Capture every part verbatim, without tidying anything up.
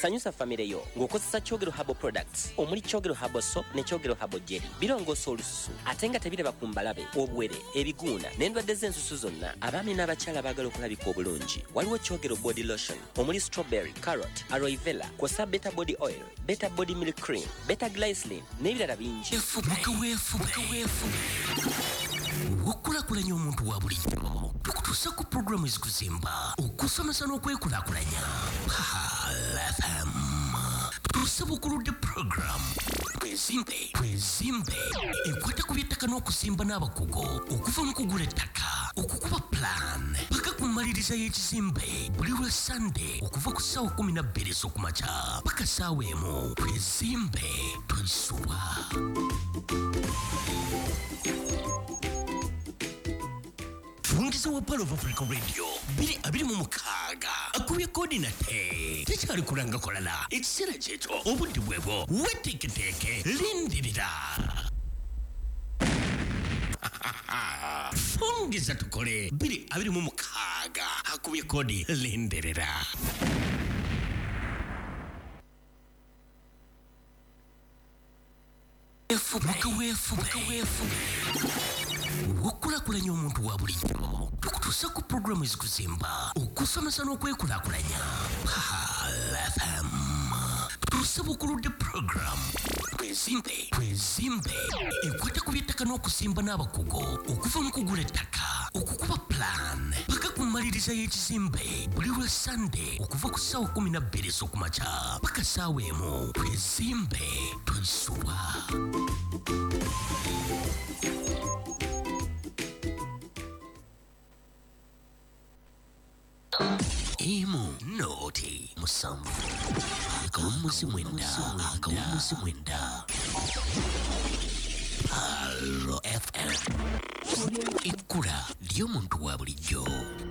sanyusa famire yo ng'okozesa Kyogero Herbal Products omuli Kyogero Herbal Soap ne Kyogero Herbal Jelly birongoosa olususu ate nga tebiraba ku mbalabe obuwere ebiguuna n'endwadde z'ensusu zonna abaami n'abakyala baagala okulabika obulungi waliwo Kyogero Body Lotion omuli strawberry, carrot, aloe vera kw'ossa Beta Body Oil, Beta Body Milk Cream, Beta Glycerin n'ebirala bingi. Okulakulanya omuntu wa bulijjo tukutuusa ku programu ezikuzimba okusomesa n'okwekulakulanya F M tuusa bukuludde programu twezimbe twezimbe ekwata ku by'ettaka n'okusimba n'abakugu okuva mu kugula ettaka okukuba plan paka ku mmaliriza y'ekizimbe buli lwa Sunday okuva ku ssaawa kumi na bbiri ez'okumakya paka ssaawa emu twezimbe twisuba. Fungiza wa Palo of Africa Radio biri abiri mu mukaaga akubye koordinate tekyali kulanga kolala ekiseera kyekyo obudde bwebwo weteeketeeke lindirira fungiza tukole biri abiri mu mukaaga akubye kodi lindirira. Efubuka wefubuka wefubuka okulakulanya omuntu wa bulijjo tukutuusa ku programu ezikuzimba okusomesa n'okwekulakulanya F M tuusa bukuludde programu twezimbe twezimbe ekwata ku by'ettaka n'okusimba n'abakugu okuva mu kugula ettaka okukuba plan paka ku mmaliriza y'ekizimbe buli lwa Sunday okuva ku ssaawa kumi na bbiri ez'okumakya paka ssaawa emu twezimbe twisuba. Emu noti musambu akawumusi mwenda akawumusi mwenda Palo F M ekkula ly'omuntu wa bulijjo.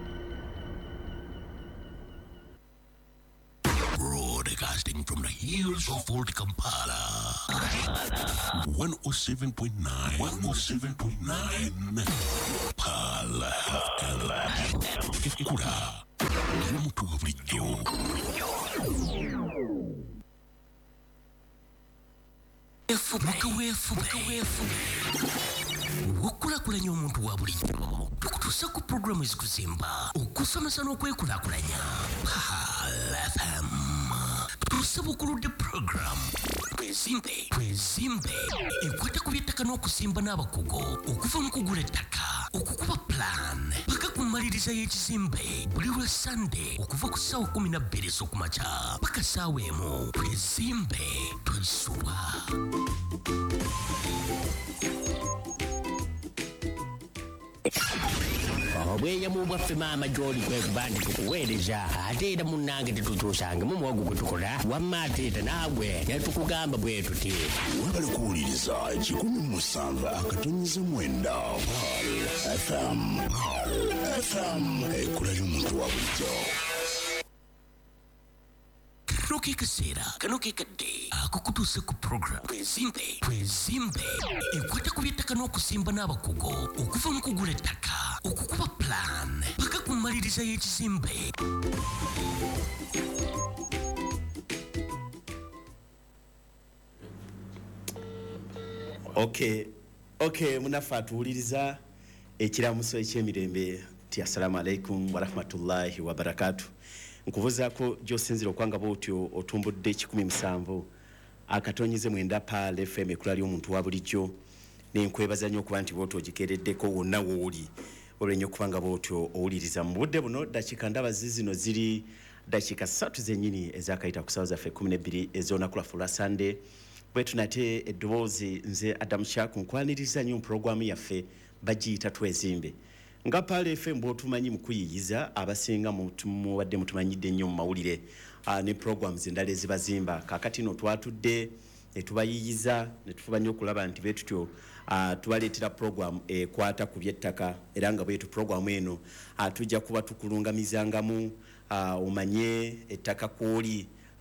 Broadcasting from the hills of Old Kampala. one oh seven point nine. one oh seven point nine. Palo F M. Ekkula ly'omuntu wa bulijjo. Efubuka wefubuka wefubuka okulakulanya omuntu wa bulijjo tukutuusa ku programu ezikuzimba okusomesa n'okwekulakulanya F M tuusa bukuludde programu twezimbe twezimbe ekwata ku by'ettaka n'okusimba n'abakugu okuva mu kugula ettaka okukuba plan paka ku mmaliriza y'ekizimbe buli lwa Sunday okuva ku ssaawa kumi na bbiri ez'okumakya paka ssaawa emu twezimbe twisuba. Obweyamo bwaffe maama gy'oli kwe kubandi tukuweereza ate era munnange tetukyusange mu muwogo gwe tukola wamma ate era naagwe netukugamba bwe tuti webale kuwuliriza kikumi mu musanvu akatonnyeza mwenda Palo F M. Palo F M ekkula ly'omuntu wa bulijjo. Kano ke kaseera kano ke kadde akukutuuse ku programu twezimbe twezimbe ekwata ku by'ettaka n'okusimba n'abakugu okuva mu kugula ettaka okukuba plan paka ku mmaliriza y'ekizimbe. Okay, okay, munafa atuwuliriza ekiramuso eky'emirembe ti assalamu alaikum wa rahmatullahi wa barakatuh. Nkubuzaako gy'osinzira okwanga bw'otyo otumbudde kikumi musanvu akatonnyeze mwenda Palo F M ekkula ly'omuntu wa bulijjo n'enkwebaza nnyo okuba nti bw'otyo ogikeereddeko wonna w'oli olw'ennyo okuba nga bw'otyo owuliriza mu budde buno dakiika ndaba zizino ziri dakiika ssatu zennyini ezakayita ku ssaawa zaffe kumi n'ebbiri ez'olunaku lwa Sunday bwetu nate eddoboozi nze Adam Shaku nkwaniriza nnyo mu puroguramu yaffe bagiyita twezimbe nga Palo F M bw'otumanyi mu kuyiyiza abasinga mubadde mutumanyidde nnyo mu mawulire ne programs endala ezibazimba kaakati no twatudde ne tubayiyiza ne tufuba nnyo okulaba nti bwe tutyo tubaleetera program ekwata ku by'ettaka era nga bwetu program eno tujja kuba tukulungamizangamu omanye ettaka kw'oli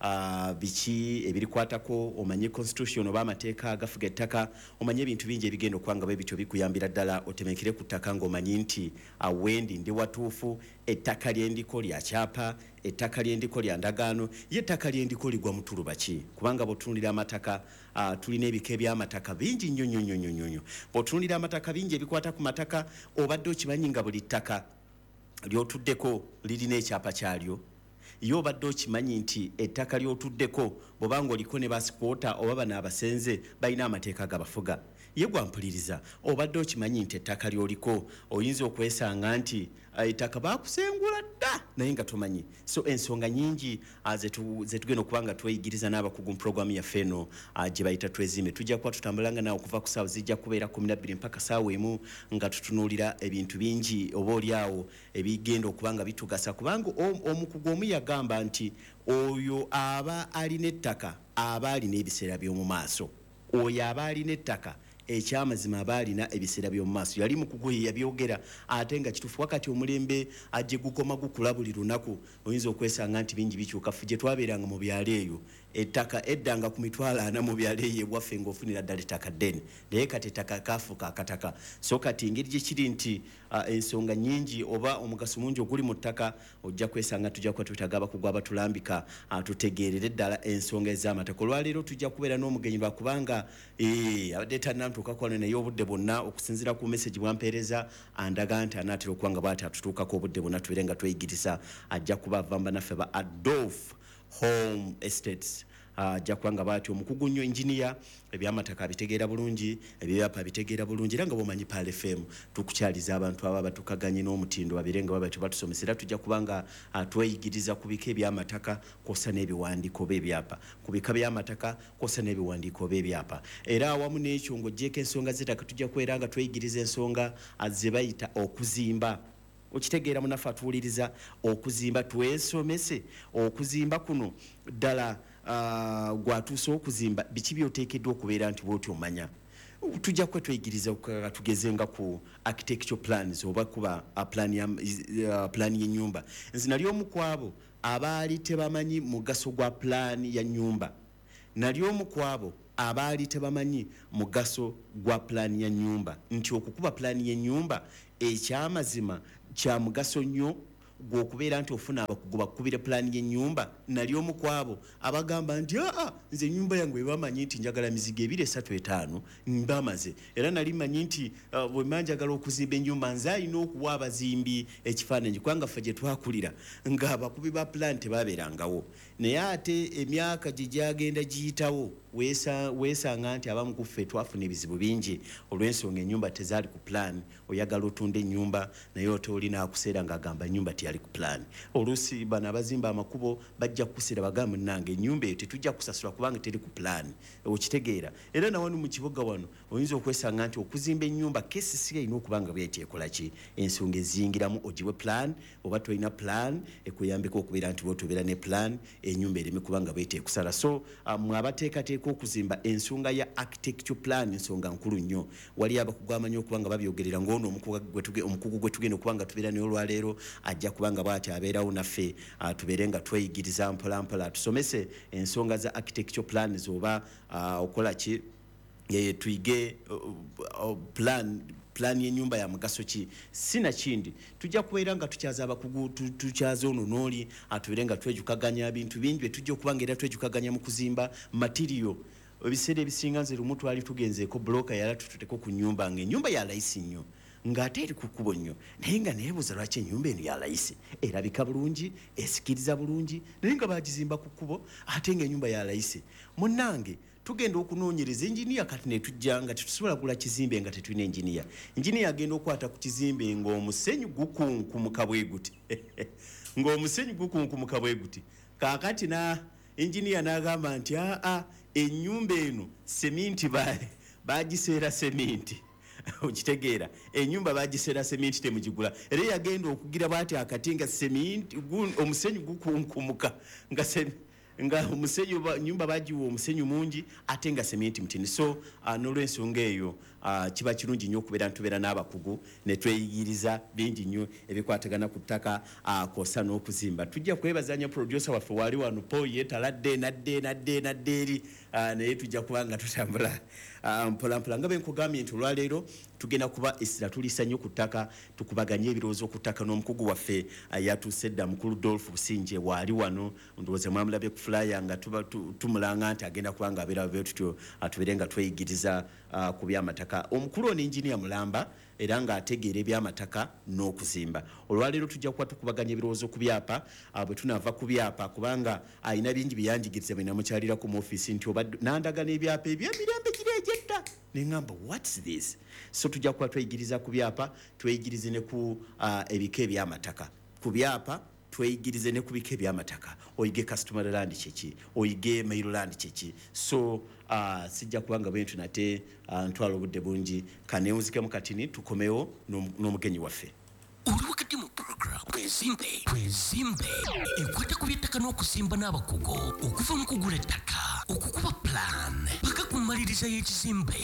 uh, biki ebirikwatako omanye constitution oba amateeka agafuga ettaka omanye ebintu bingi ebigenda okwanga bwe bityo bikuyambira ddala otemekere ku ttaka ng'omanyi nti awendi ndi watuufu ettaka lyendiko lya kyapa ettaka lyendiko lya ndagaano ye ettaka lyendiko ligwa mutuluba ki kubanga bw'otunulira amataka uh, tulina ebika eby'amataka bingi nnyo nnyo nnyo nnyo nnyo bw'otunulira amataka bingi ebikwata ku mataka obadde okimanyi nga buli ttaka lyotuddeko lirina ekyapa kyalyo yo obadde okimanyi nti ettaka lyotuddeko bw'obanga oliko ne basikwota oba bano abasenze balina amateeka gabafuga ye gwampuliriza obadde okimanyi nti ettaka lyoliko oyinza okwesanga nti ettaka bakusengula dda naye nga tomanyi so ensonga nyingi zetugenda okuba nga tweyigiriza n'abakugu mu programu yaffe eno gye bayita twezime tujja kuba tutambulanga nawe okuva ku saawa zijja kubeera kumi na bbiri mpaka saawa emu nga tutunuulira ebintu bingi oba oliawo ebigenda okuba nga bitugasa kubanga omukugu omu yagamba nti oyo aba alina ettaka aba alina ebiseera by'omu maaso oyo aba alina ettaka ekyamazima aba alina ebiseera by'omu maaso yali mukugu ye yabyogera ate nga kituufu wakati omulembe ajje gukoma gukula buli lunaku oyinza okwesanga nti bingi bikyuka ffe gye twabeeranga mu byalo eyo ettaka eddanga ku mitwalo ana mu byalo eyo ewaffe ng'ofunira ddala ettaka ddene naye kati ettaka kaafuuka akataka so kati engeri gye kiri nti uh, ensonga nnyingi oba omugaso mungi oguli mu ttaka ojja kwesanga tujja kuba twetaaga abakugu abatulambika uh, tutegeerere ddala ensonga ez'amataka olwaleero tujja kubeera n'omugenyi lwakubanga abadde tannantuukako naye obudde bwonna okusinziira ku message bwampeereza andaga nti anaatera okuba nga bw'ati atutuukako obudde bwonna tubeere nga tweyigiriza ajja kuba avamba naffe ba Adolf Home Estates ajja kuba nga bw'ati omukugu nnyo engineer ebyamataka abitegeera bulungi ebyapa abitegeera bulungi era nga bwomanyi Pal F M tukukyaliza abantu aba batukaganye n'omutindo babeere nga baba batusomesera tujja kuba nga tweyigiriza ku bika ebyamataka kosa n'ebiwandiiko b'ebyapa ku bika by'amataka kosa n'ebiwandiiko b'ebyapa era awamu n'ekyo ng'oggyeko ensonga z'ettaka tujja kubeera nga tweyigiriza ensonga ze bayita okuzimba okitegeera munafu atuwuliriza okuzimba twesomese okuzimba kuno ddala uh, gwatuuse okuzimba biki byoteekeddwa okubeera nti bwoti omanya tujja kuba tweyigiriza tugezenga ku architectural plans oba kuba uh, plan ya uh, plan y'ennyumba nzi nali omu ku abo abaali tebamanyi mugaso gwa plan ya nnyumba nali omu ku abo abaali tebamanyi mugaso gwa plan ya nnyumba nti okukuba plan y'ennyumba ekyamazima kya mugaso nnyo gw'okubeera nti ofuna abakugu bakubira plan y'ennyumba nali omu ku abo abagamba nti aa nze ennyumba yange ebamanyi nti njagala mizigo ebiri esatu etaano mbamaze era nali manyi nti uh, bwe manjagala okuzimba ennyumba nze alina okuwa abazimbi ekifaananyi kubanga ffe gye twakulira ng'abakubi ba plan tebabeerangawo naye ate emyaka gye gyagenda giyitawo weesanga nti abamu ku ffe twafuna ebizibu bingi olw'ensonga ennyumba tezaali ku plan oyagala otunda ennyumba naye ote olina akuseera ng'agamba ennyumba teyali ku plan oluusi bano abazimba amakubo bajja kukuseera bagamba nange ennyumba eyo tetujja kusasula kubanga teri ku plan okitegeera era nawano mu kibuga wano oyinza okwesanga nti okuzimba ennyumba kesisi erina okuba nga bweti ekola ki ensonga eziyingiramu ogiwe plan oba tolina plan ekuyambeko okubeera nti bwotobeera ne plan ennyumba ereme kubanga bweti ekusala so mwe abateekateeka okuzimba ensonga ya architectural plan ensonga nkulu nnyo wali abakugu amanyi okuba nga babyogerera ng'ono omukugu gwe tugenda okuba nga tubeera naye olwaleero ajja kuba nga bw'ati abeerawo naffe tubeere nga tweyigiriza mpolampola tusomese ensonga za architectural plans oba okola ki tuyige plan plan y'ennyumba ya mugaso ki sina kindi tujja kubeera nga tukyaza abakugu tukyaza ono n'oli atubeere nga twejukaganya bintu bingi tujja okuba nga era twejukaganya mu kuzimba material ebiseera ebisinga nze lumu twali tugenzeeko bloka yala tututeko ku nnyumba ng'ennyumba ya layisi nnyo ng'ate eri ku kkubo nnyo naye nga neebuuza lwaki ennyumba eno ya layisi erabika bulungi esikiriza bulungi naye nga bagizimba ku kkubo ate ng'ennyumba ya layisi munnange tugenda okunoonyereza enjiniya kati ne tujja nga tetusobola kugula kizimbe nga tetulina enjiniya enjiniya agenda okwata ku kizimbe ng'omusenyu gukunkumuka bwe guti ng'omusenyu gukunkumuka bwe guti kaakati na enjiniya n'agamba nti aa ennyumba eno seminti bagiseera seminti okitegeera ennyumba bagiseera seminti temugigula era yagenda okugira bwati akati nga seminti omusenyu gukunkumuka nga nga omusenyu nyumba bagiwa omusenyu mungi ate nga sementi mutini. So uh, n'olwensonga eyo uh, kiba kirungi nnyo okubeera ntubeera n'abakugu ne tweyigiriza bingi nnyo ebikwatagana ku ttaka uh, kosa n'okuzimba. Tujja kwebazanya producer waffe wali wano Paul yetaladde nadde nadde nadde eri uh, naye tujja kuba nga tutambula uh, mpola mpola nga benkugambye nti olwaleero tugenda kuba essira tulisa nnyo ku ttaka tukubaganye ebirowoozo ku ttaka n'omukugu waffe uh, yatuuse dda mukulu Dolph Businje wali wano ndowooza mwamulabye ku flyer nga tuba tumulanga nti agenda kuba nga abeera bwe tutyo atubeere nga tweyigiriza uh, ku by'amataka. Omukulu ono engineer mulamba era nga ategeera ebyamataka n'okuzimba. Olwaleero tujja kuba tukubaganya ebirowoozo ku byapa uh, bwe tunaava ku byapa kubanga alina uh, bingi byeyanjigiriza bwe namukyalirako mu office nti oba nandaga n'ebyapa eby'emirembe kireejetta neŋŋamba what's this. So tujja kuba tweyigiriza ku byapa tweyigirize ne ku uh, ebika ebyamataka. Ku byapa tweyigirize ne ku bika ebyamataka oyige customer land kyeki oyige mail land kyeki. So uh, sijja kubanga bwentu nate uh, ntwala obudde bungi kanewuzikemu katini tukomewo n'omugenyi waffe. Oli wakati mu program twezimbe twezimbe ekwata ku by'ettaka n'okuzimba n'abakugu okuva mu kugula ettaka okukuba plan paka ku mmaliriza y'ekizimbe.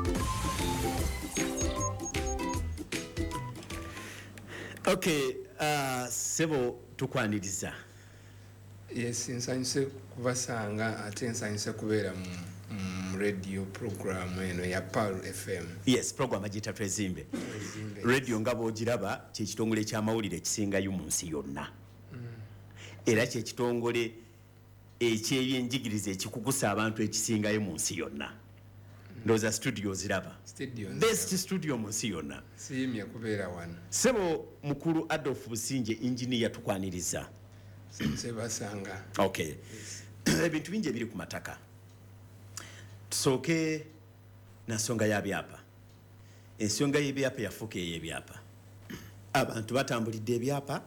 Okay, uh, sebo tukwaniriza. Yes, nsanyuse kubasanga ate nsanyuse kubeera mu mm, radio program eno ya Pearl F M. Yes, program agita twezimbe. Radio nga bw'ogiraba kye kitongole ky'amawulire ekisingayo mu nsi yonna. Mm. Era kye kitongole eky'ebyenjigiriza ekikugusa abantu ekisingayo mu nsi yonna. Ndowooza studio ziraba. Best studio mu nsi yonna. Siimye kubeera wano. Sebo mukulu Adolph Businje engineer tukwaniriza. Sebasanga. Okay. Ebintu bingi ebiri ku mataka. Tusooke na nsonga ya byapa. Ensonga y'ebyapa yafuuka ey'ebyapa. Abantu batambulidde ebyapa.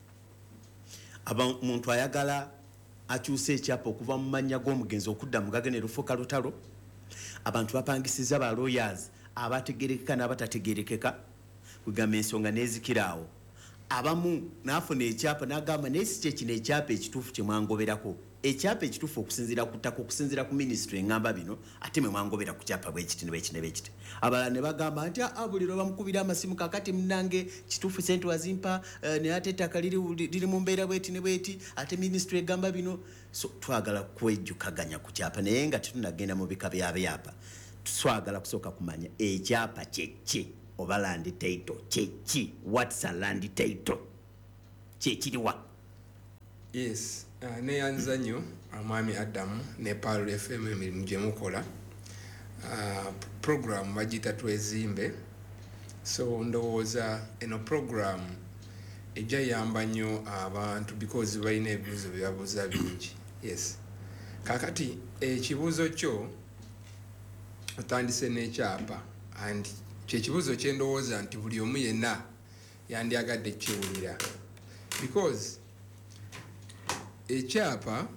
Omuntu ayagala akyusa ekyapa okuva mu mannya g'omugenzi okudda mu gagene lufuuka lutalo. Abantu bapangisiza ba lawyers abategerekeka n'abatategerekeka kugamba ensonga n'ezikiraawo. Abamu n'afuna ekyapa n'agamba naye si kyekino ekyapa ekituufu kye mwangoberako. Ekyapa ekituufu okusinziira ku ttaka okusinziira ku ministry eŋŋamba bino ate mwe mwangobera ku kyapa bwekiti ne bwekiti ne bwekiti. Abalala ne bagamba nti buli lwe bamukubira amasimu kakati munnange kituufu sente wazimpa uh, ne ate ettaka liri, liri mu mbeera bweti ne bweti ate ministry egamba bino. So twagala kwejjukaganya ku kyapa naye nga tetunagenda mu bika bya byapa. Twagala kusooka kumanya ekyapa kyeki oba land title kyeki. What's a land title? Kyekiriwa? Yes, uh, neyanza nnyo Mwami Adamu ne Pearl F M emirimu gye mukola. Uh, program bagita twezimbe. So ndowooza eno program ejja yamba nnyo abantu because balina ebibuuzo bye babuuza bingi. Yes. Kakati ekibuuzo kyo otandise n'ekyapa and kyekibuuzo kye ndowooza nti buli omu yenna yandyagadde kiwulira because ekyapa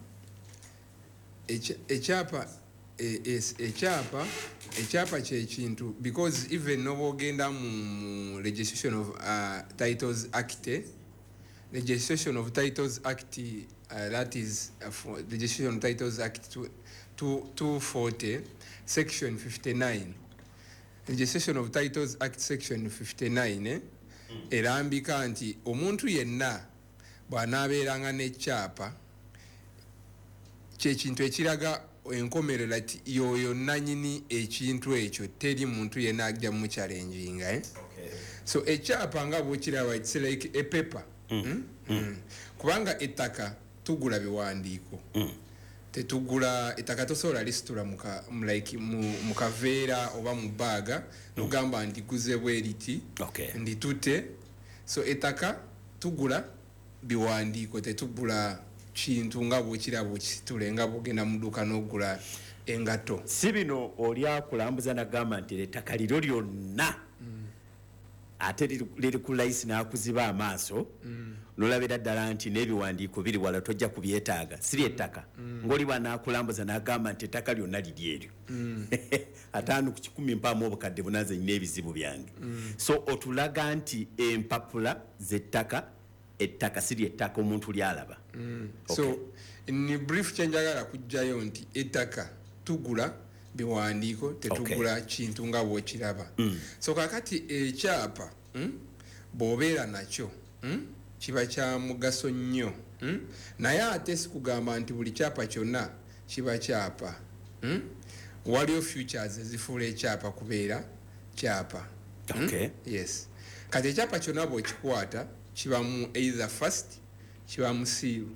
ekyapa ekyapa ekyapa kyekintu because even n'obwogenda mu Registration of uh, Titles Act Registration of Titles Act uh, that is uh, for Registration of Titles Act two forty section fifty-nine. Registration of Titles Act section fifty-nine eh? mm. Erambika nti omuntu yenna bw'anaabeeranga n'ekyapa kyekintu ekiraga enkomerera ti yoyo nanyini ekintu ekyo teri muntu yenna ajja mu challenginga eh? Okay. So ekyapa nga bw'okiraba it's like a paper. Mm. Mm? Mm. Mm. Kubanga ettaka tugula biwandiiko. Mm. Tetugula ettaka tosobola lisitula muka like mu kaveera oba mu baaga nogamba ndiguze bweriti. Okay. Nditute. So ettaka tugula biwandiiko tetugula kintu nga bw'okiraba okisitule nga bw'ogenda mu dduuka n'ogula engato. Si bino oli akulambuza n'agamba nti ettaka liro lyonna ate liri ku layisi n'akuziba amaaso mm. Nolabira ddala nti n'ebiwandiiko biri wala tojja kubyetaaga si ly'ettaka mm. Ng'oli bw'anaakulambuza n'agamba nti ettaka lyonna liri eryo mm. Ataano ku kikumi mpaamu obukadde bunaze nnina ebizibu byange mm. So otulaga nti empapula z'ettaka ettaka si ly'ettaka omuntu lyalaba mm. Okay. So in brief chenjagala kujjayo nti ettaka tugula biwandiiko tetugula okay. Kintu nga bw'okiraba mm. So kakati ekyapa mm, bw'obeera nakyo mm, kiba kya mugaso nnyo mm? Naye ate sikugamba nti buli kyapa kyonna kiba kyapa mm? Waliwo futures ezifuula ekyapa kubeera kyapa okay. mm? Yes. Kati ekyapa kyonna bw'okikwata kiba mu either first kiba mu siiru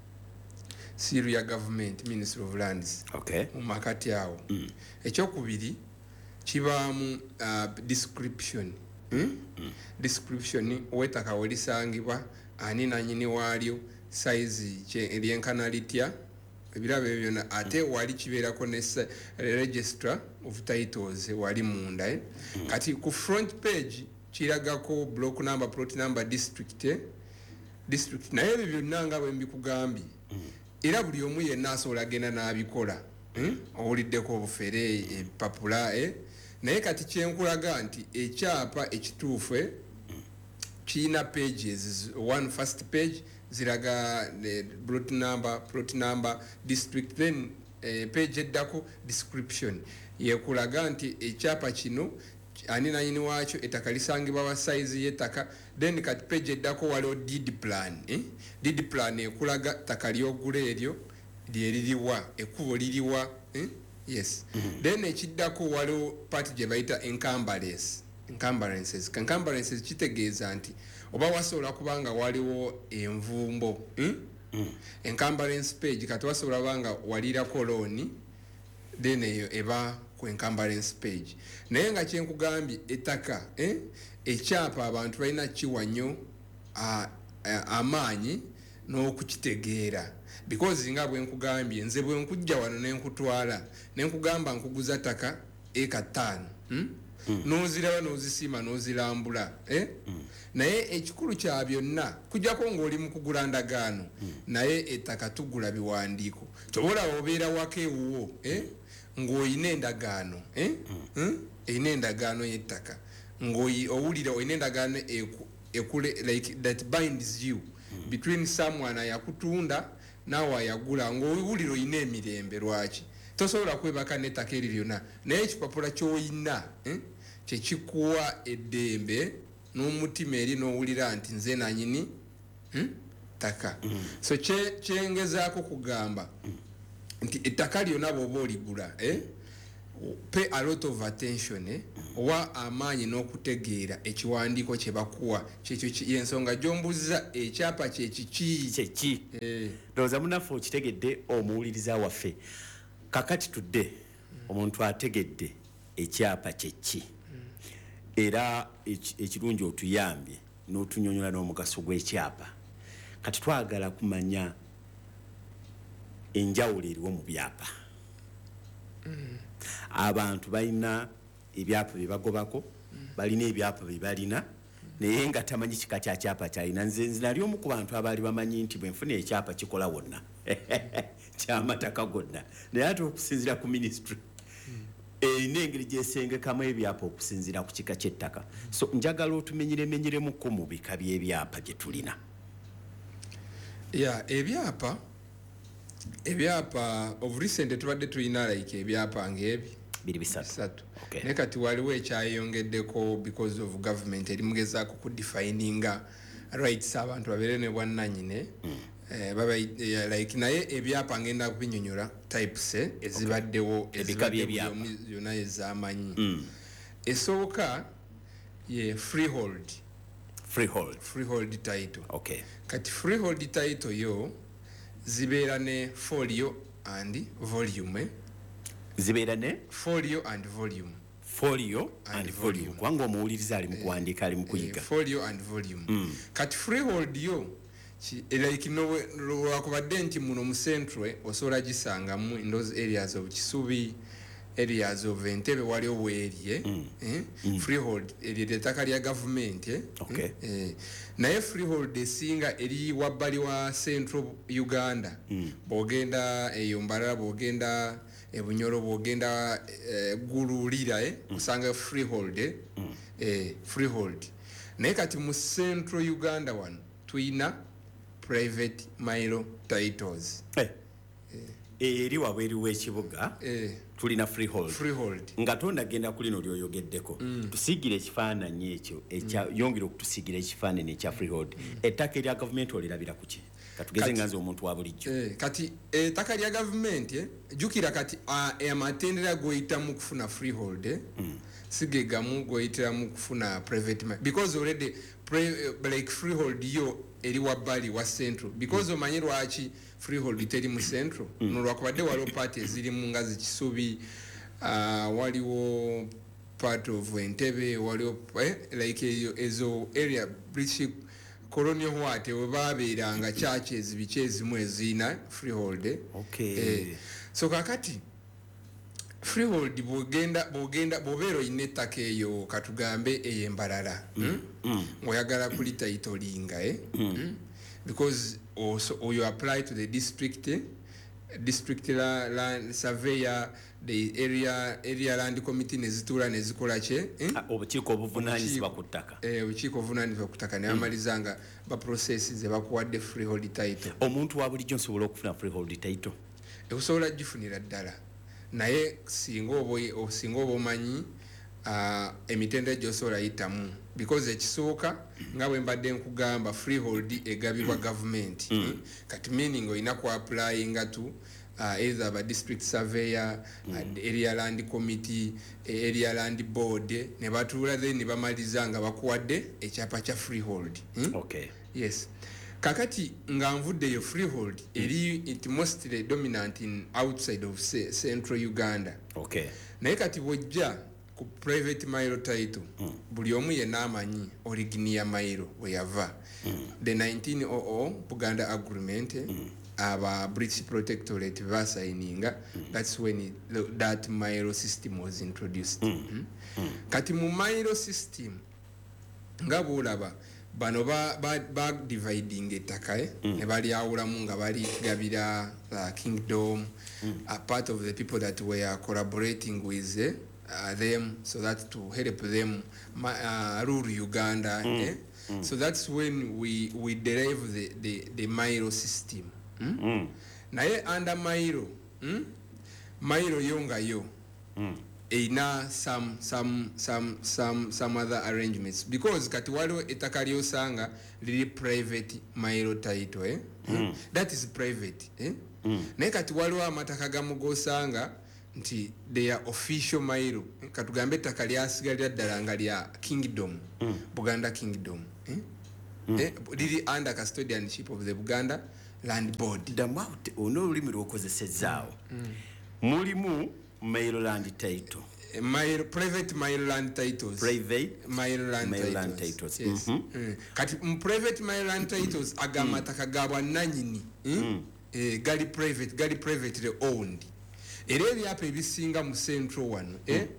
siiru ya government Ministry of Lands okay. Mu makati awo mm. Ekyokubiri kiba mu uh, description mm? Mm. Description wetaka welisangibwa ani nanyini walyo size eryenkana litya ebirabe byonna ate wali kibeerako ne register of titles wali munda eh? Mm. Kati ku front page kiragako block number plot number district eh? District naye ebyo byonna nga bwe mbikugambye mm. Era buli omu yenna asobola genda n'abikola mm? Owuliddeko obufere epapula eh? Naye kati kyenkulaga nti ekyapa ekituufu eh? China pages one first page ziraga the plot number plot number district then eh, page eddako description yekulaga nti ekyapa kino ani nanyini wakyo ettaka lisangibwa wa size y'ettaka then kati page eddako waliwo deed plan eh? Deed plan ekulaga ttaka ly'ogula eryo lyeririwa ekkubo liriwa eh? Yes mm-hmm. Then ekiddako waliwo part gye bayita encumbrance encumbrances encumbrances kitegeeza nti oba wasobola kubanga waliwo envumbo hmm? mm. Encumbrance page kati wasobola banga walirako loan then eyo eba ku encumbrance page naye nga kyenkugambye ettaka eh? Ekyapa abantu balina kiwa nnyo amaanyi n'okukitegeera because nga bwe nkugambye nze bwe nkujja wano ne nkutwala ne nkugamba nkuguza ttaka eka ttaano hmm? Mm. Noziraba nozisima nozirambula eh mm. Naye ekikulu kya byonna kujjako ng'oli mu kugula ndagaano mm. Naye ettaka tugula biwandiiko tobola obeera wake wuwo eh ng'oyina endagaano eh mm. hmm? Eyina endagaano y'ettaka ng'oyi owulira oyina endagaano ekule like that binds you mm. Between someone ayakutunda nawe ayagula ng'owulira oyina emirembe lwaki tosobola kwebaka n'ettaka eri lyonna naye ekipapula ky'oyina eh? Kyekikuwa eddembe n'omutima eri n'owulira nti nze nanyini hmm? Ttaka mm. So kyengezaako kugamba mm. Nti ettaka lyonna bw'oba oligula eh? Pay a lot of attention eh? Mm. Owa amaanyi n'okutegeera ekiwandiiko kye bakuwa kyekyo yensonga gy'ombuuza ekyapa kyekiki kyeki eh. Ndowooza munaffe okitegedde omuwuliriza waffe kakati tudde omuntu ategedde ekyapa kyeki era ekirungi otuyambye n'otunyonyola n'omugaso gw'ekyapa kati twagala kumanya enjawulo eriwo mu byapa mm. Abantu balina ebyapa bye bagobako mm. Balina ebyapa bye balina mm. Naye nga tamanyi kika kya kyapa kyalina nze nali omu ku bantu abaali bamanyi nti bwe nfuna ekyapa kikola wonna kyamataka gonna naye ate okusinzira ku ministry erina engeri gyesengekamu ebyapa okusinzira ku kika ky'ettaka so njagala otumenyeremenyeremuko mu bika by'ebyapa bye tulina ya ebyapa ebyapa of recent tubadde tulina like ebyapa ng'ebi biri bisatu okay. Naye kati waliwo ekyayongeddeko because of government eri mugezaako kudefininga rights abantu babeere ne bwannannyine mm. Eh, baba like naye ebyapa ngenda kubinyonyola types eh, ezibaddewo ezibaddewo byonna ez'amanyi mm. Esooka ye freehold freehold freehold title okay. Kati freehold title yo zibeera ne folio and volume eh? Zibeera ne folio and volume folio and, and volume kwanga omuwuliriza ali mu kuwandiika ali mu kuyiga eh, folio and volume mm. Kati freehold yo like no lwakubadde nti muno mu central osobola gisangamu in those areas of Kisubi areas of Entebbe waliwo weerye mm. eh? mm. Freehold eryo ettaka lya government eh? Okay. Eh, naye freehold esinga eri wabbali wa central Uganda mm. Bwogenda eyo Mbarara bwogenda ebunyoro bwogenda eh, Gululira eh? mm. Usanga freehold eh? Mm. Eh, freehold naye kati mu central Uganda wano tuyina private mile titles. Eh. Eri wabweri w'ekibuga eh tulina freehold freehold nga tonda genda kulino lyoyogeddeko mm. tusigira ekifaananyi ekyo ekya mm. yongera okutusigira ekifaananyi ekya freehold mm. ettaka erya gavumenti olirabira kuki katugeze nganze omuntu wa bulijjo eh kati ettaka lya gavumenti eh jukira kati amatendera goyita mu kufuna freehold eh mm. sigegamu goyitira mu kufuna private because already pre, uh, like freehold yo eri wabali wa central because mm. omanyi lwaki freehold teri mu central mm. nolwakubadde waliwo party eziri mu ngazi kisubi uh, waliwo part of Entebbe waliwo eh, like ezo, ezo area British colonial what webabeeranga churches bichezi mwezina freehold eh? Okay. eh, so kakati freehold bogenda bogenda bobero inetaka eyo katugambe eyembalala mm. mm. oyagala kuli titlinga eh mm. Mm. because also or you apply to the district eh? district la, land surveyor the area area land committee nezitula nezikola che eh? obukiiko obuvunanyizibwa ku ttaka eh obukiiko obuvunanyizibwa ku ttaka ne amalizanga mm. ba process ze bakuwadde freehold title omuntu wa bulijjo nsobola okufuna freehold title ekusobola gifunira ddala naye singa obo singa obo manyi uh, emitende gyosobola yitamu because ekisooka nga bwe mbadde nkugamba freehold egabibwa mm. government mm. Mm. kati meaning oyina ku applyinga to uh, either a district surveyor mm. uh, area land committee area land board ne batuula then ne bamaliza nga bakuwadde ekyapa kya freehold mm? okay yes kakati nga nvuddeyo freehold mm. eri it mostly dominant in outside of say, central Uganda okay naye kati bwojja ku private mile title mm. buli omu yenna amanyi origin ya mile weyava mm. the nineteen hundred Buganda agreement mm. aba British protectorate basayininga mm. that's when it, that mile system was introduced mm. Mm. Mm. kati mu mile system nga bulaba bano ba, ba, ba dividing ettaka eh? mm. ne bali awulamu nga bali gabira uh, kingdom mm. a part of the people that were collaborating with eh? uh, them so that to help them uh, rule Uganda mm. eh? mm. so that's when we we derive the the, the Milo system mm? Mm. naye under Milo mm? Milo yonga yo mm. eina some some some some some other arrangements because kati waliwo ettaka lyosanga liri private Milo title eh? mm. that is private eh? mm. naye kati waliwo amataka gamugosanga nti they are official Milo katugambe ettaka lyasigalira ddala nga lya kingdom mm. Buganda kingdom eh? Mm. eh? liri under custodianship of the Buganda land board damwate ono olulimi lwokozesezaawo mm. mulimu Milo land title Milo, private Milo land titles private Milo land Milo titles, land titles. Yes. Mm-hmm. mm. kati m private Milo land titles agamataka mm. gabwa nanyini mm? mm. eh, gali private gali privately owned era ebyapa ebisinga mu central one mm. eh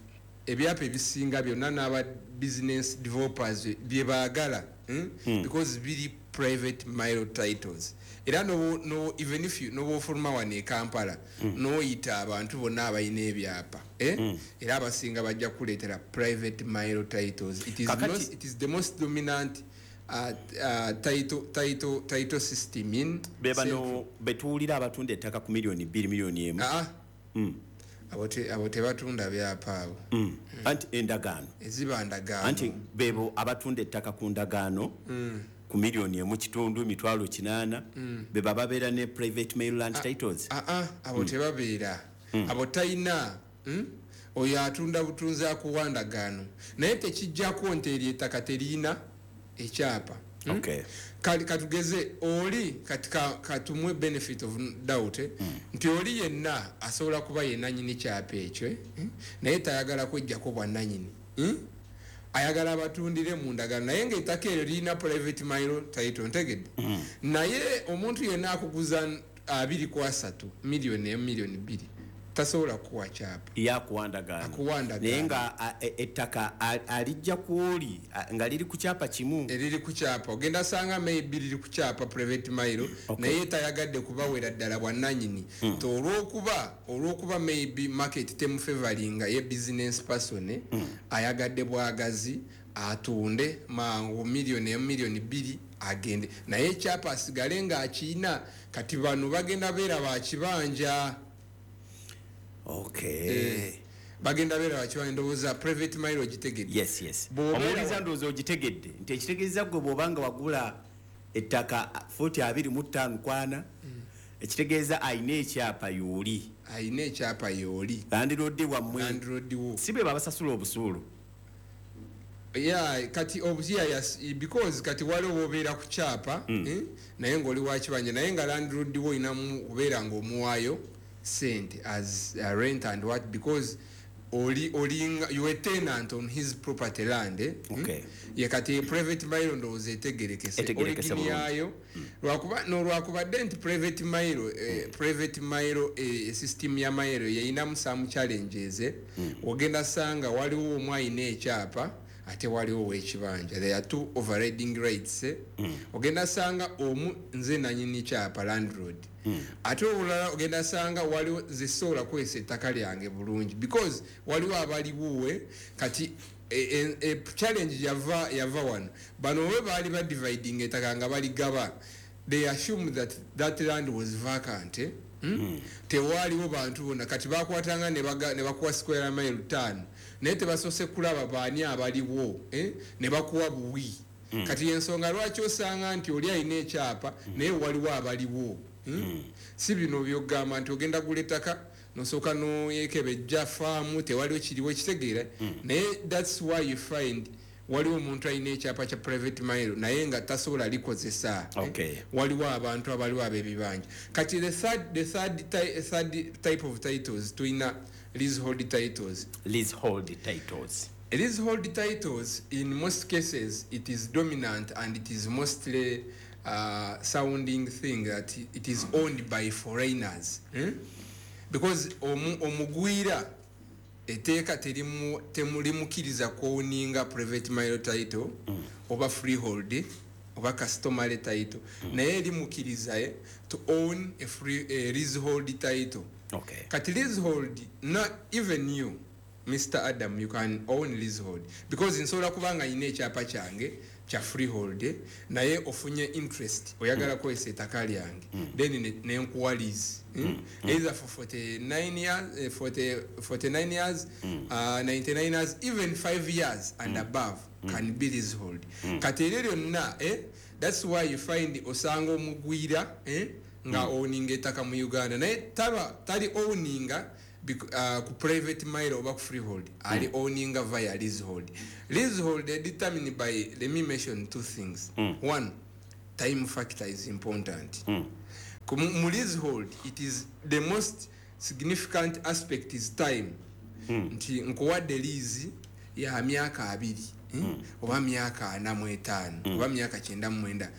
ebyapa ebisinga byonna n'aba business developers bye baagala mm? mm. because biri private Milo titles era no no even if you no forma one e Kampala mm. no ita abantu bonna abayina ebyapa eh mm. era abasinga bajja kuletera private Milo titles it is most, it is the most dominant uh, uh, title title title system in bebano betuulira abatunda ettaka ku milioni two milioni emu ah mm. abote abote batunda byapa abo mm. mm. anti endagaano eziba ndagaano anti bebo abatunda ettaka ku ndagaano mm. ku milioni emu kitundu mitwalo kinana mm. be baba beera ne private Milo land ah, titles ah ah abo mm. tebabeera mm. abo tayina mm? oyo atunda butunzi akuwandagaano naye tekijjako nti eri ettaka terina ekyapa mm? okay kali katugeze oli katika katumwe benefit of doubt eh? mm. nti oli yenna asobola kuba yenna nyini kyapa ekyo eh? mm? naye tayagala kwejjako bwannanyini mm? ayagala batundire mu ndagano naye ng'ettaka eryo lirina private Milo title ntegedde mm. naye omuntu yenna akuguza abiri ku asatu miliyoni emu miliyoni bbiri tasobola kuwa kyapa yakuwandagaano naye nga ettaka alijja kuoli nga liri ku kyapa kimu eriri ku kyapa ogenda sanga maybe liri ku kyapa private Milo okay. naye tayagadde kubawera ddala bwannanyini mm. to olw'okuba olw'okuba maybe market temufavoringa ye business person mm. ayagadde bwagazi atunde mangu miliyoni emu miliyoni bbiri agende naye ekyapa asigale nga akiina kati bano bagenda beera bakibanja. Okay. Eh, bagenda beera bakibanja ndowooza private mile ogitegedde. Yes, yes. Omuwuliza ndowooza ogitegedde nti ekitegeeza gwe bw'obanga wagula ettaka futi abiri mu ttaano kwana ekitegeeza ayina ekyapa yooli. Ayina ekyapa yooli. Landiroodi wammwe. Landiroodi wo. Si bwe babasasula obusuulu. Yeah, kati obuziya yes, because kati waliwo obeera ku kyapa mm. eh, naye ng'oli wa kibanja naye nga landlord wo inamu obeera ng'omuwaayo sente as a rent and what because oli oli you a tenant on his property land eh? Okay. Mm? Ye kati private mile ndowooza etegerekese oli gini yayo mm. lwakuba no lwakubadde nti private mile eh, mm. private mile eh, system ya mile yayinamu some challenges eh? mm. ogenda sanga waliwo omwayina ekyapa ate waliwo w'ekibanja. There are two overriding rights eh? mm. ogenda sanga omu nze nanyini kyapa landlord mm. ate olulala ogenda sanga waliwo zisobola kwesa ettaka lyange bulungi because waliwo abaliwuwe kati e, e, e, challenge yava yava wano bano we baali ba dividing ettaka nga baligaba they assume that that land was vacant eh? mm? mm. tewaliwo bantu bonna kati bakwatanga ne bakuwa square mile ttaano naye tebasose kulaba baani abaliwo eh? ne bakuwa buwi mm. kati ensonga lwaki osanga nti oli alina ekyapa mm. naye waliwo abaliwo mm? mm. si bino byogamba nti ogenda gula ettaka nosooka noyekebejja faamu tewaliwo kiriwo ekitegeera mm. naye that's why you find waliwo omuntu alina ekyapa kya private mile naye nga tasobola likozesa okay. eh? waliwo abantu abaliwo ab'ebibanja kati the third, the third, third type of titles tulina leasehold titles. Leasehold titles. Leasehold titles, in most cases, it is dominant and it is mostly uh, sounding thing that it is owned by foreigners. Hmm? Because omugwira eteeka terimu temulimukiriza kuowninga private mile title mm. oba freehold oba customary title mm. naye limukiriza eh, to own a free a leasehold title. Okay. Kati leasehold, not even you, Mister Adam, you can own leasehold because nsobola kubanga ine ekyapa kyange kya freehold naye ofunye interest oyagala mm. kwesa ettaka lyange mm. then nenkuwa lease mm. mm. either for forty-nine years, forty, forty-nine years mm. uh, ninety-nine years, even five years and mm. above mm. can be leasehold. Mm. Kati eryo na eh, that's why you find osanga omugwira eh, nga mm. owning ettaka mu Uganda naye taba tali owninga uh, ku private mile oba ku freehold mm. ali owninga via leasehold. Leasehold are determined by, let me mention two things. Mm. One, time factor is important. Mm. Mu leasehold, it is the most significant aspect is time. Mm. Nti nkuwadde lease ya myaka abiri mm. oba myaka ana mu etaano mm. oba myaka kyenda mu mwenda.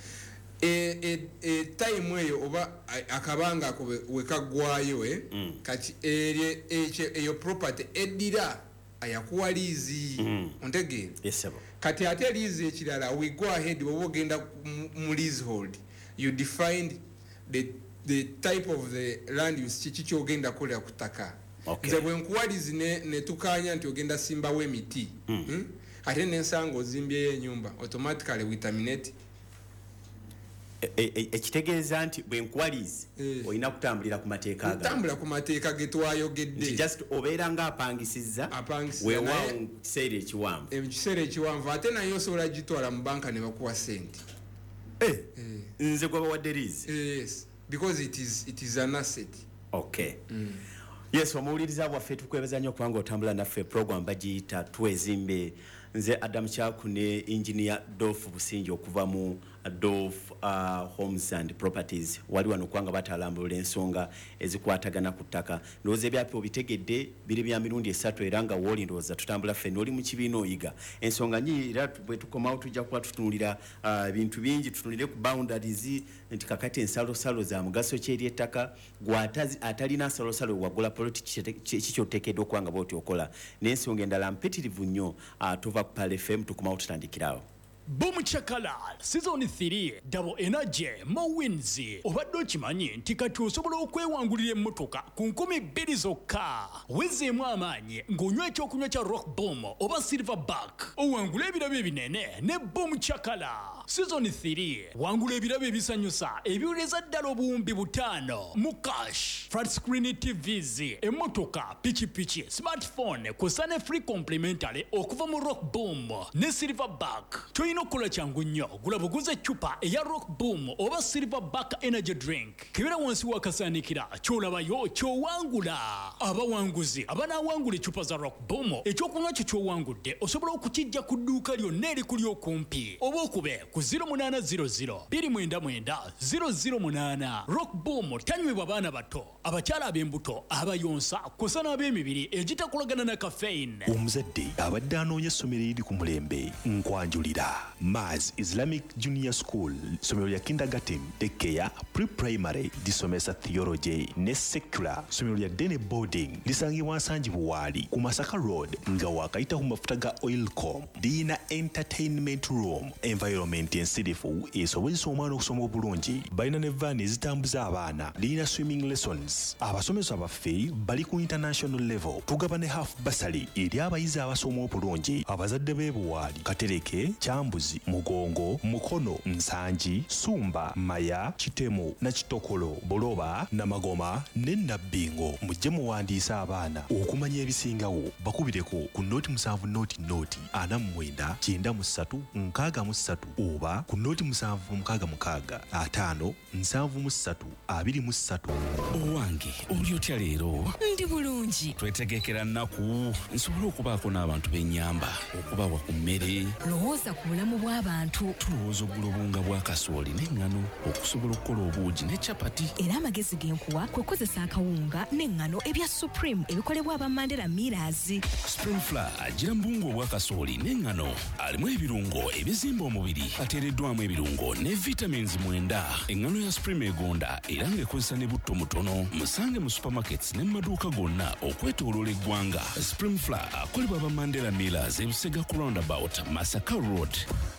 E, e, e time eyo oba akabanga ako wekagwayo eh? mm. kati ere eyo property eddira ayakuwa liizi mm. ontegeera yes, kati ate liizi ekirala we go ahead bwoba ogenda mu leasehold you define the, the type of the land use kiki kyogenda kukolera ku ttaka. Okay. Nze bwe nkuwa liizi ne, ne tukanya nti ogenda simbawo emiti mm. hmm? ate nensanga ozimbyeyo enyumba automatically we terminate. ekitegeeza nti bwe nkwalize olina kutambulira ku mateeka aga kutambula ku mateeka ge twayogedde just obeera nga apangisizza weewaawo kiseera ekiwanvu ekiseera ekiwanvu ate naye osobola gitwala mu banka ne bakuwa sente nze gwe bawadde liizi yes because it is, it is an asset. Okay. mm. Yes, omuwuliriza bwaffe tukwebaza nnyo kubanga otambula naffe program bagiyita twezimbe. Nze Adam Chaku ne engineer Dolph Businji okuva mu Dolph uh, Homes and Properties wali wano kwanga batalambula ensonga ezikwatagana ku ttaka. Ndowooza ebyapa obitegedde biri bya mirundi esatu era nga wooli ndowooza tutambula ffe n'oli mu kibiina oyiga ensonga nyi era bwe tukomawo tujja kuba tutunulira ebintu uh, bingi tutunulire ku boundaries nti kakati ensalosalo za mugaso ki eri ettaka gw'atazi atalina nsalosalo wagula poloti kikyoteekeddwa okuba nga bw'oti okola n'ensonga endala mpitirivu nnyo uh, tuva ku Pal F M tukomawo tutandikirawo. Boom Chakalal Season three Double Energy Mo Wins obadde okimanyi nti kati osobola okwewangulira emmotoka ku nkumi bbiri zokka wezeemu amaanyi ng'onywa ekyokunywa kya Rock Boom oba Silverback owangula ebirabo ebinene ne Boom Chakala. Season three wangula ebirabo ebisanyusa ebiwuleza ddala obuwumbi butaano mu cash, flat screen T Vs, emmotoka, pichipichi, smartphone kw'ossa ne free complimentary okuva mu Rock Boom ne Silverback. Toyina okukola kyangu nnyo, gula buguze eccupa eya Rock Boom oba Silverback energy drink kebera wansi wakasaanikira ky'olabayo ky'owangula. Abawanguzi abanaawangula eccupa za Rock Boom ekyokunywa kyo ky'owangudde osobola okukijja ku dduuka lyonna erikuli okumpi oba okube ku zero eight zero zero two nine nine zero zero eight. Rock Boom tanywebwa baana bato, abakyala ab'embuto, abayonsa kw'ossa n'ab'emibiri egitakolagana na caffeine. Omuzadde abadde anoonya essomero eriri ku mulembe nkwanjulira. Maz Islamic Junior School, somero lya kindergarten, daycare, pre-primary lisomesa theology ne secular. Somero lya Dene boarding lisangibwa Nsanji Buwali ku Masaka Road nga wakayita ku mafuta ga Oilcom. Lina entertainment room, environment ensirifu esobozesa omwana okusoma obulungi. Balina ne van ezitambuza abaana. Lina swimming lessons. Abasomesa baffe bali ku international level. Tugaba ne half bursary eri abayizi abasoma obulungi. Abazadde b'e Buwali, Katereke, Kyambuzi, Mugongo, Mukono, Nsanji, Sumba, Maya, Kitemo na Kitokolo, Boloba, Namagoma ne Nabbingo. Mujje muwandiisa abaana okumanya ebisingawo. Bakubireko ku noti musanvu noti noti ana mu mwenda kyenda mu ssatu nkaaga mu ssatu oba ku noti musanvu mukaaga mukaaga ataano nsanvu mu ssatu abiri mu ssatu. Owange oli otya leero? Ndi bulungi. Twetegekera nnaku nsobola okubaako n'abantu b'ennyamba okubawa ku mmere. Lowooza ku bulamu bw'abantu. Tulowooza oggula obunga bwa kasooli n'eŋŋano okusobola okukola obuugi ne capati. Era amagezi g'enkuwa kwe kukozesa akawunga n'eŋŋano ebya Supreme ebikolebwa aba Mandela Millers. Spring Flour agira mu bunga obwa kasooli n'eŋŋano alimu ebirungo ebizimba omubiri ateereddwamu ebirungo ne vitamins mwenda. Eŋŋano ya Supreme egonda era ng'ekozesa ne butto mutono. Musange mu supermarkets ne mu maduuka gonna okwetooloola eggwanga. Spring Flour akolebwa aba Mandela Millers e Busega ku roundabout Masaka Road.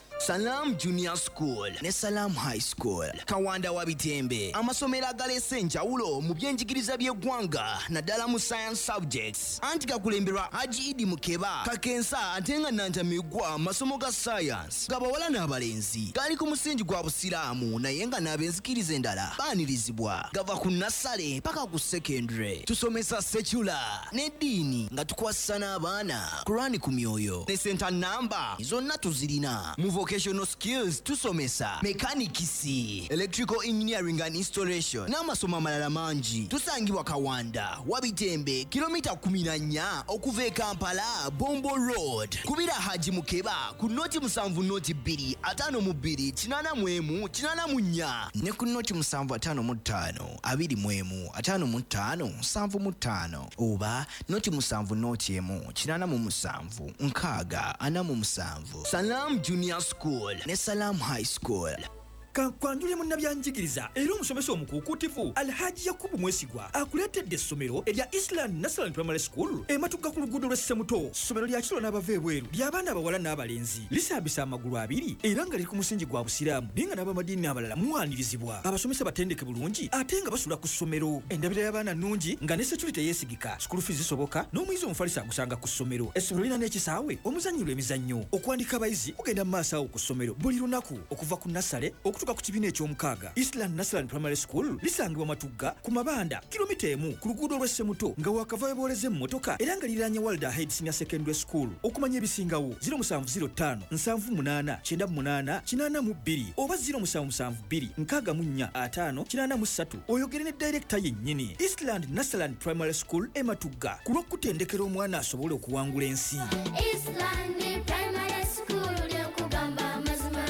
Salam Junior School ne Salam High School Kawanda wa Bitembe. Amasomero agalese enjawulo mu byenjigiriza by'eggwanga naddala mu science subjects. Anti gakulemberwa Haji Idi Mukeba Kakensa ate nga Nantamigwa masomo ga science. Gabawala n'abalenzi gali ku musingi gwa busiraamu naye nga n'abenzikiriza endala baanirizibwa. Gava ku nasale paka ku secondary. Tusomesa secular n'eddiini nga tukwasa n'abaana Qur'ani ku myoyo ne center number zonna tuzirina. Mu vocational skills tusomesa mechanicisi, electrical engineering and installation n'amasomo amalala mangi. Tusangibwa Kawanda wa Bitembe kilomita kumi na nnya okuva e Kampala Bombo Road. Kubira Haji Mukeba ku noti musanvu noti bbiri ataano mu bbiri kinaana mu emu kinaana mu nnya ne ku noti musanvu ataano mu ttaano abiri mu emu ataano mu ttaano nsanvu mu ttaano oba noti musanvu noti emu kinaana mu musanvu nkaaga ana mu musanvu. Salam Junior School ne Salam High School. Kankwanjule munnabyanjigiriza era omusomesa omukuukutivu Alhaji Yakubu Mwesigwa akuleetedde essomero erya Island National Primary School ematuka ku luguudo lw'e Ssemuto. Ssomero lya kiro n'abava ebweru ly'abaana abawala n'abalenzi lisambisa amagulu abiri era nga liri ku musingi gwa busiraamu naye nga n'abamadiini abalala muwaanirizibwa. Abasomesa batendeke bulungi ate nga basula ku ssomero. Endabira y'abaana nnungi nga ne security teyeesigika. School fees zisoboka n'omuyizi omufalisa agusanga ku ssomero. Essomero lirina n'ekisaawe omuzannyirwa emizannyo. Okuwandika abayizi kugenda mu maaso awo ku ssomero buli lunaku okuva ku nasale okutuuka ku kibiina eky'omukaaga. Eastland National Primary School lisangibwa Matugga ku Mabanda kilomita emu ku luguudo lw'e Ssemuto nga wakava booleze emmotoka era nga liranye Walda Head Senior Secondary School. Okumanya ebisingawo zero musanvu zero ttaano nsanvu munaana kyenda munaana kinaana mu bbiri oba zero musanvu musanvu bbiri nkaaga mu nnya ataano kinaana mu ssatu oyogere ne director yennyini. Eastland National Primary School e Matugga ku lw'okutendekera omwana asobole okuwangula ensi. Eastland Primary School ly'okugamba amazima.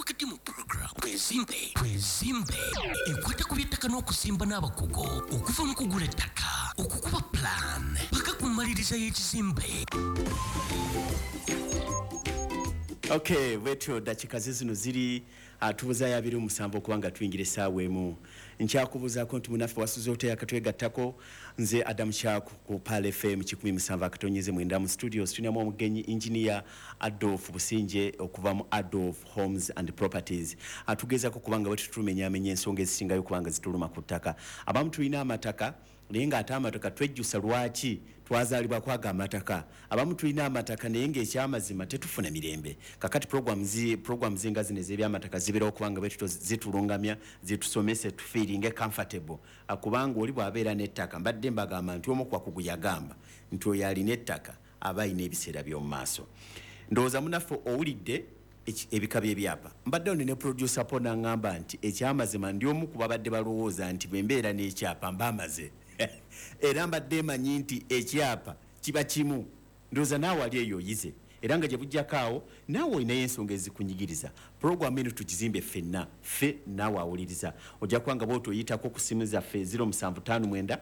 Twezimbe, twezimbe ekwata ku by'ettaka n'okusimba n'abakugu okuva mu kugula ettaka okukuba plan paka ku mmaliriza y'ekizimbe. Okay, wetu dakika zino ziri atubuza ya biri musambo kubanga tuingire sawe emu nchakubuza ko nti munafe wasuzo ote akatwegattako nze Adam Shaku ku Pale F M kikumi musanvu akatonyeze mwenda mu studios tunyamo omugenyi engineer Adolf Businje okuva mu Adolf Homes and Properties atugeza ko kubanga wetu tumenya amenye ensonga ezisingayo kubanga zituluma ku ttaka abamu tulina amataka naye nga ate amataka twejjusa lwaki twazaalibwa kwaga amataka abamu tulina amataka naye ng'ekyamazima tetufuna mirembe kakati programs programs zinga zino ez'ebyamataka zibeerawo kubanga betuto zitulungamya zitusomese tufiiringe comfortable akubanga oli bw'abeera n'ettaka mbadde mbagamba nti omu kwakugu yagamba nti oyo alina ettaka aba alina ebiseera by'omu maaso ndowooza munaffe owulidde ebika by'ebyapa mbadde ono ne producer po n'aŋŋamba nti ekyamazima ndi omu ku babadde balowooza nti bwe mbeera n'ekyapa mbamaze era mbadde manyi nti ekyapa kiba kimu ndowooza naawe ali eyo oyize era nga gye bujjakaawo naawe olinayo ensonga ezikunyigiriza puroguramu eno tukizimbe ffenna ffe naawe awuliriza ojja kubanga bwoti oyitako ku simu zaffe zero musanvu ttaano mwenda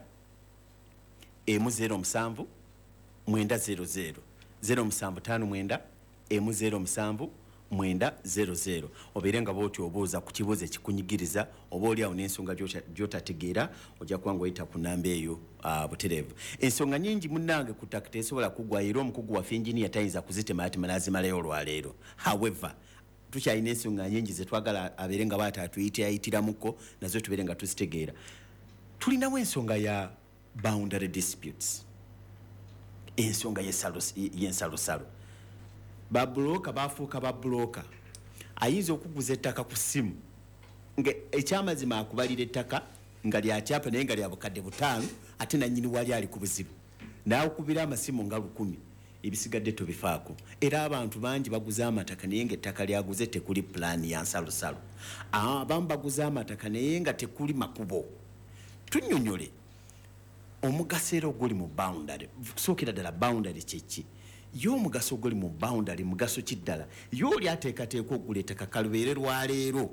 emu zero musanvu mwenda zero zero zero musanvu ttaano mwenda emu zero musanvu mwenda zero zero obeere nga bwoti obuuza ku kibuuzo ekikunyigiriza oba oli awo n'ensonga gy'otategeera ojja kuba ng'oyita ku nnamba eyo butereevu ensonga nnyingi munnange ku ttaka tesobola kuggwa era omukugu waffe enjiniya tayinza kuzitema ati manazimalayo olwaleero however tukyalina ensonga nnyingi ze twagala abeere nga baata atuyitirayitiramukko nazo tubeere nga tuzitegeera tulinawo ensonga ya boundary disputes ensonga y'ensalosalo babulooka bafuuka babulooka ayinza okuguza ettaka ku ssimu nga ekyamazima akubalira ettaka nga lyakyapa naye nga lya bukadde butaano ate nannyini wali ali ku buzibu naawukubira amasimu nga lukumi ebisigadde tobifaako era abantu bangi baguze amataka naye nga ettaka lyaguze tekuli pulaani ya nsalosalo abamu baguze amataka naye nga tekuli makubo tunnyonnyole omugaso era oguli mu boundary sookera ddala boundary kyeki y'omugaso oguli mu boundary mugaso kiddala y'oli ateekateeka okugula ettaka kalubeere lwaleero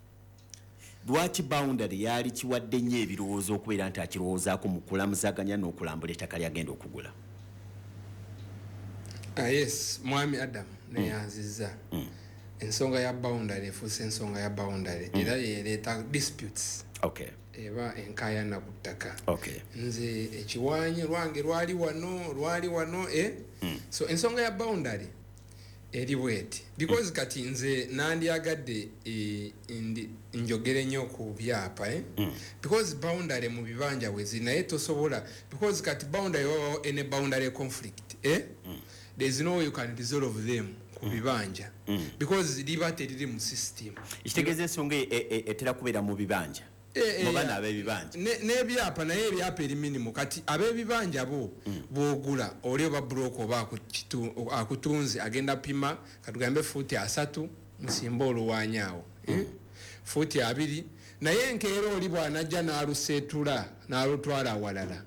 lwaki boundary yali kiwadde nnyo ebirowoozo okubeera nti akirowoozaako mu kulamuzaganya n'okulambula ettaka lyagenda okugula ah, yes mwami Adam neyanziza mm. mm. ensonga ya boundary efuuse ensonga ya boundary mm. era yereeta disputes okay eba enkayana ku ttaka okay nze ekiwaanyi lwange lwali wano lwali wano eh mm. so ensonga ya boundary eri bweti because mm. kati nze nandyagadde e, njogere nnyo ku byapa eh mm. because boundary mu bibanja wezi naye tosobola because kati boundary wabawo ene boundary conflict eh mm. there's no way you can resolve them ku bibanja mm. mm. because liba teriri mu system ekitegeeza ensonga etera kubeera mu bibanja mubana ab'ebibanja n'ebyapa naye ebyapa eri minimu kati ab'ebibanja bo bw'ogula oli oba bulooka oba akutunze agenda pima katugambe fuuti asatu musimba oluwaanyi awo fuuti abiri naye enkeera oli bw'anajja n'aluseetula n'alutwala awalala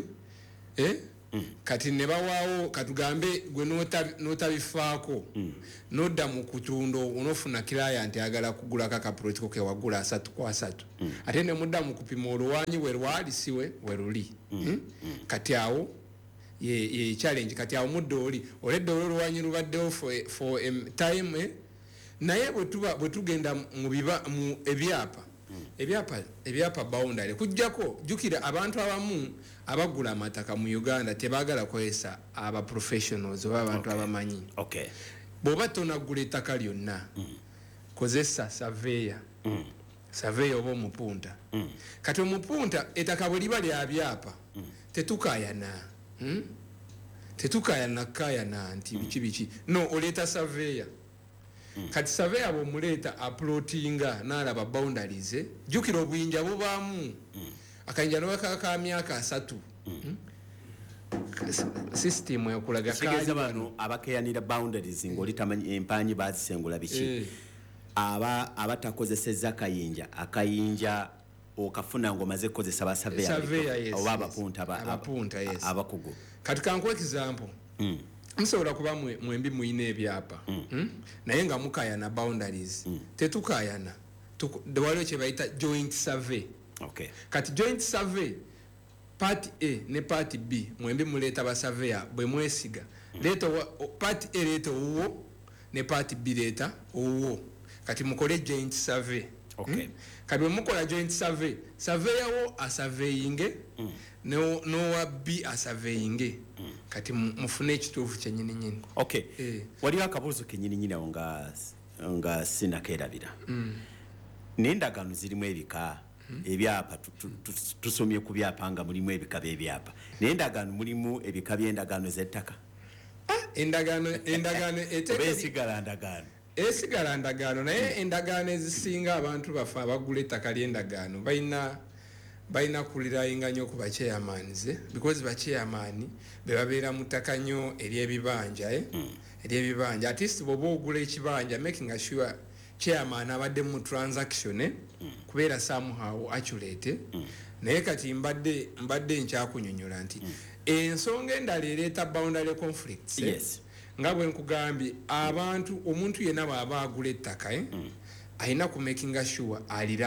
kati ne bawaawo katugambe gwe n'otabifaako n'odda mu kutunda onofuna kiraya nti ayagala kugula kakapulotiko ke wagula asatu ku asatu ate ne mudda mu kupima oluwaanyi we lwali siwe we luli kati awo ye challenge kati awo mudda oli oledde oluwaanyi lubaddewo for a time naye bwe tugenda mu ebyapa ebyapa ebyapa boundary kujjako jukira abantu abamu abagula amataka mu Uganda tebagala kwesa aba professionals oba abantu okay. abamanyi okay boba tonagula ettaka lyonna mm. kozesa surveyor mm. surveyor oba omupunta mm. kati omupunta ettaka bwe liba lya byapa mm. tetukayana hmm? tetukayana kayana nti biki biki no oleeta surveyor Mm. kati surveyor bw'omuleeta uploadinga n'alaba boundaries jukira obuyinja bubaamu mm. akayinja nobaka ka myaka asatu mm. mm. system yakulaga kigeza bano abakeyanira boundaries ng'oli tamanyi empanyi bazisengula biki eh. aba abatakozesezza akayinja akayinja okafuna ngomaze kozesa ba surveyor oba abapunta abapunta yes abakugu kati kankuwa example mm. musobola kuba mwembi muyina ebyapa mm. mm? naye nga mukayana boundaries mm. tetukayana waliwo kye bayita joint survey okay. kati joint survey part A ne part B mwembi muleeta basurveyor bwe mwesiga mm. leeta part A leeta owuwo ne part B leeta owuwo kati mukole joint survey. Okay. Hmm? Kati mukola joint survey, survey yawo a surveying mm. no no wabi a surveying mm. kati mufune ekituufu kyenyini nyini. Okay. Eh. Waliwo akabuuzo kenyini nyini awo nga nga sinakerabira. Mm. N'endagaano zirimu ebika mm. ebyapa tusomye ku byapa nga mulimu ebika by'ebyapa. N'endagaano mulimu ebika by'endagaano z'ettaka. Ah, endagaano endagaano eteke esigala ndagaano. Esigala ndagaano naye endagaano ezisinga abantu bafa abagula ettaka ly'endagaano balina balina kulirayinga nnyo ku ba chairmans because ba chairman be babeera mu ttaka nnyo ery'ebibanja eh? mm. ery'ebibanja at least bw'oba ogula ekibanja making sure chairman abadde mu transaction eh? mm. kubeera somehow accurate mm. naye kati mbadde mbadde nkyakunyonyola nti mm. ensonga endala ereeta boundary conflicts eh? Yes. nga bwe nkugambye abantu omuntu yenna bw'aba agula ettaka eh? mm. alina ku making sure alira